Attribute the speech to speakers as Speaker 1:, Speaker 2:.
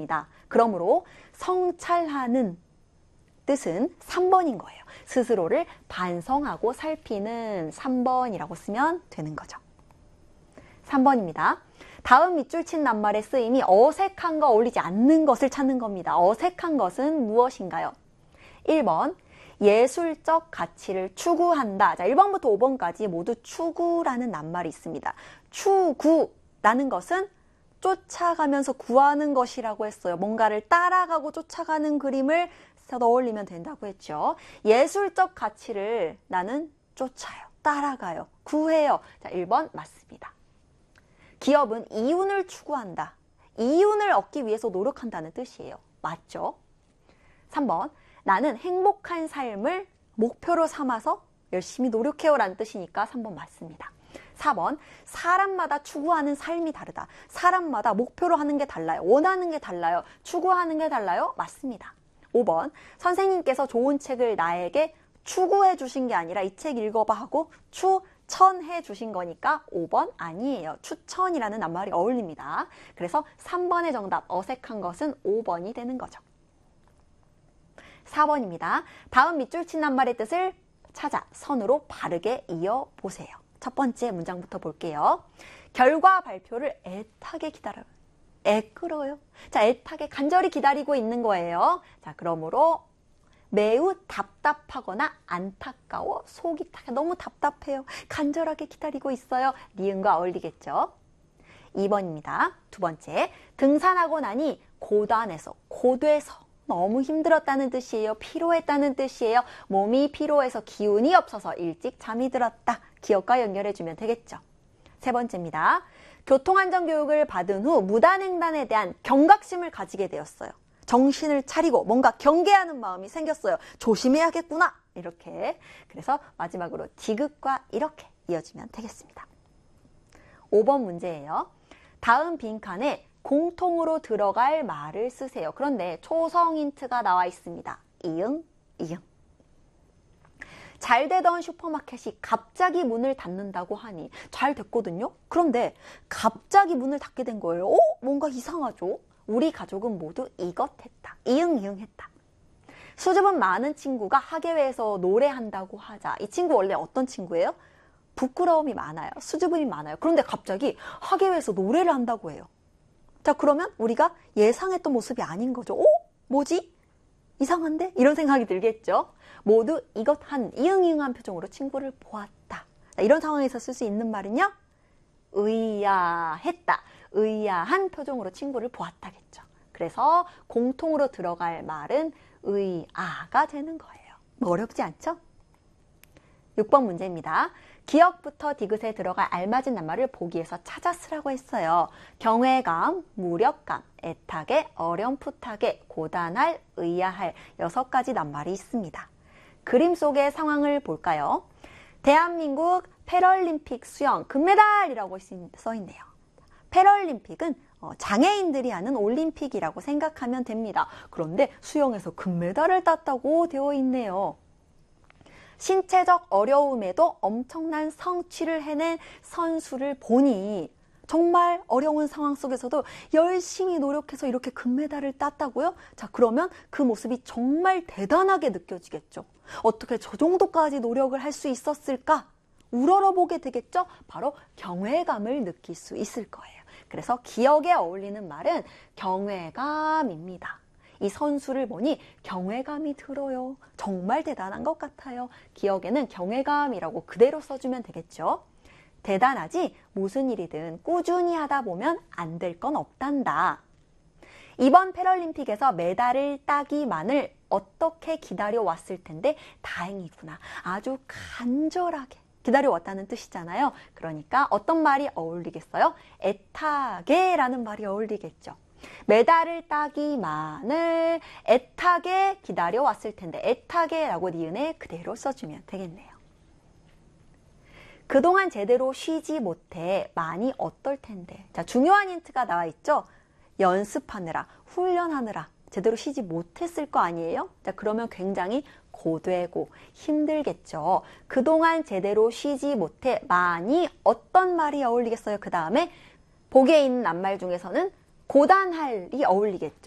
Speaker 1: 있습니다. 그러므로 성찰하는 뜻은 3번인 거예요. 스스로를 반성하고 살피는 3번이라고 쓰면 되는 거죠. 3번입니다. 다음 밑줄 친 낱말의 쓰임이 어색한가 어울리지 않는 것을 찾는 겁니다. 어색한 것은 무엇인가요? 1번, 예술적 가치를 추구한다. 자, 1번부터 5번까지 모두 추구라는 낱말이 있습니다. 추구라는 것은 쫓아가면서 구하는 것이라고 했어요. 뭔가를 따라가고 쫓아가는 그림을 넣어올리면 된다고 했죠. 예술적 가치를 나는 쫓아요, 따라가요, 구해요. 자, 1번 맞습니다. 기업은 이윤을 추구한다. 이윤을 얻기 위해서 노력한다는 뜻이에요. 맞죠? 3번, 나는 행복한 삶을 목표로 삼아서 열심히 노력해요 라는 뜻이니까 3번 맞습니다. 4번, 사람마다 추구하는 삶이 다르다. 사람마다 목표로 하는 게 달라요. 원하는 게 달라요. 추구하는 게 달라요. 맞습니다. 5번, 선생님께서 좋은 책을 나에게 추구해 주신 게 아니라 이 책 읽어봐 하고 추천해 주신 거니까 5번 아니에요. 추천이라는 낱말이 어울립니다. 그래서 3번의 정답, 어색한 것은 5번이 되는 거죠. 4번입니다. 다음 밑줄 친 낱말의 뜻을 찾아 선으로 바르게 이어보세요. 첫 번째 문장부터 볼게요. 결과 발표를 애타게 기다려요. 애끌어요. 자, 애타게 간절히 기다리고 있는 거예요. 자, 그러므로 매우 답답하거나 안타까워, 속이 너무 답답해요. 간절하게 기다리고 있어요. 니은과 어울리겠죠? 2번입니다. 두 번째, 등산하고 나니 고단해서, 고돼서 너무 힘들었다는 뜻이에요. 피로했다는 뜻이에요. 몸이 피로해서 기운이 없어서 일찍 잠이 들었다. 기억과 연결해주면 되겠죠. 세 번째입니다. 교통안전교육을 받은 후 무단횡단에 대한 경각심을 가지게 되었어요. 정신을 차리고 뭔가 경계하는 마음이 생겼어요. 조심해야겠구나. 이렇게. 그래서 마지막으로 디귿과 이렇게 이어지면 되겠습니다. 5번 문제예요. 다음 빈칸에 공통으로 들어갈 말을 쓰세요. 그런데 초성 힌트가 나와 있습니다. 이응, 이응. 잘 되던 슈퍼마켓이 갑자기 문을 닫는다고 하니 잘 됐거든요. 그런데 갑자기 문을 닫게 된 거예요. 뭔가 이상하죠? 우리 가족은 모두 이것 했다. 이응, 이응 했다. 수줍음 많은 친구가 학예회에서 노래한다고 하자. 이 친구 원래 어떤 친구예요? 부끄러움이 많아요. 수줍음이 많아요. 그런데 갑자기 학예회에서 노래를 한다고 해요. 자, 그러면 우리가 예상했던 모습이 아닌 거죠. 뭐지? 이상한데? 이런 생각이 들겠죠? 모두 이것 한, 이응이응한 표정으로 친구를 보았다. 자, 이런 상황에서 쓸 수 있는 말은요? 의아했다. 의아한 표정으로 친구를 보았다겠죠. 그래서 공통으로 들어갈 말은 의아가 되는 거예요. 어렵지 않죠? 6번 문제입니다. 기억부터 디귿에 들어갈 알맞은 낱말을 보기에서 찾아 쓰라고 했어요. 경외감, 무력감, 애타게, 어렴풋하게, 고단할, 의아할 6가지 낱말이 있습니다. 그림 속의 상황을 볼까요? 대한민국 패럴림픽 수영 금메달이라고 써 있네요. 패럴림픽은 장애인들이 하는 올림픽이라고 생각하면 됩니다. 그런데 수영에서 금메달을 땄다고 되어 있네요. 신체적 어려움에도 엄청난 성취를 해낸 선수를 보니 정말 어려운 상황 속에서도 열심히 노력해서 이렇게 금메달을 땄다고요? 자, 그러면 그 모습이 정말 대단하게 느껴지겠죠. 어떻게 저 정도까지 노력을 할 수 있었을까? 우러러보게 되겠죠? 바로 경외감을 느낄 수 있을 거예요. 그래서 기억에 어울리는 말은 경외감입니다. 이 선수를 보니 경외감이 들어요. 정말 대단한 것 같아요. 기억에는 경외감이라고 그대로 써주면 되겠죠. 대단하지 무슨 일이든 꾸준히 하다 보면 안 될 건 없단다. 이번 패럴림픽에서 메달을 따기만을 어떻게 기다려왔을 텐데 다행이구나. 아주 간절하게 기다려왔다는 뜻이잖아요. 그러니까 어떤 말이 어울리겠어요? 애타게라는 말이 어울리겠죠. 메달을 따기만을 애타게 기다려왔을 텐데 애타게라고 니은에 그대로 써주면 되겠네요. 그동안 제대로 쉬지 못해 많이 어떨 텐데. 자, 중요한 힌트가 나와 있죠? 연습하느라, 훈련하느라 제대로 쉬지 못했을 거 아니에요? 자, 그러면 굉장히 고되고 힘들겠죠. 그동안 제대로 쉬지 못해 많이 어떤 말이 어울리겠어요? 그 다음에 보기에 있는 낱말 중에서는 고단할이 어울리겠죠.